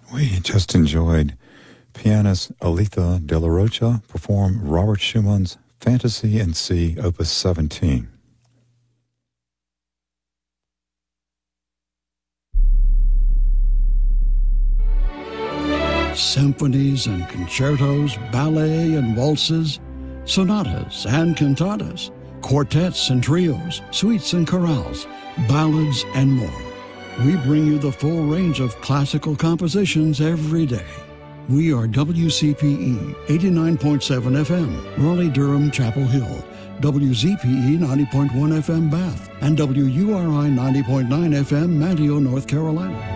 We just enjoyed pianist Aletha De La Rocha perform Robert Schumann's Fantasy in C, Opus 17. Symphonies and concertos, ballet and waltzes, sonatas and cantatas, quartets and trios, suites and chorales, ballads, and more. We bring you the full range of classical compositions every day. We are WCPE 89.7 FM, Raleigh-Durham, Chapel Hill, WZPE 90.1 FM, Bath, and WURI 90.9 FM, Manteo, North Carolina.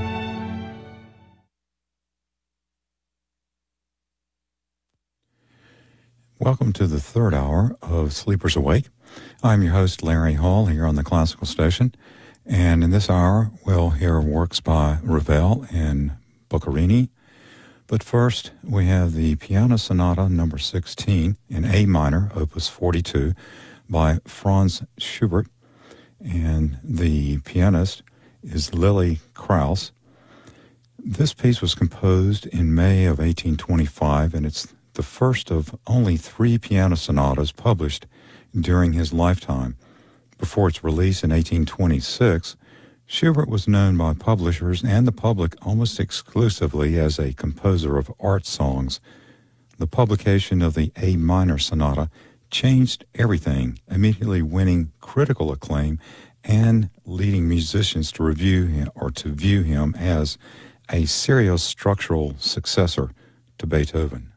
Welcome to the third hour of Sleepers Awake. I'm your host, Larry Hall, here on the Classical Station. And in this hour, we'll hear works by Ravel and Boccherini. But first, we have the Piano Sonata number 16 in A minor, opus 42, by Franz Schubert. And the pianist is Lily Krauss. This piece was composed in May of 1825, and it's the first of only 3 piano sonatas published during his lifetime. Before its release in 1826, Schubert was known by publishers and the public almost exclusively as a composer of art songs. The publication of the A minor sonata changed everything, immediately winning critical acclaim and leading musicians to review him or to view him as a serious structural successor to Beethoven.